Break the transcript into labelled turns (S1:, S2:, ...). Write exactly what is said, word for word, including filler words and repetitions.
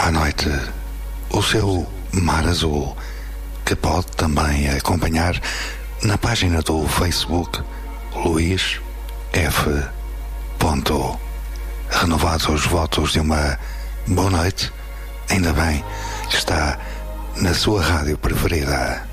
S1: à noite o seu mar azul, que pode também acompanhar na página do Facebook Luís F. Ponto. Renovados os votos de uma boa noite, ainda bem que está na sua rádio preferida.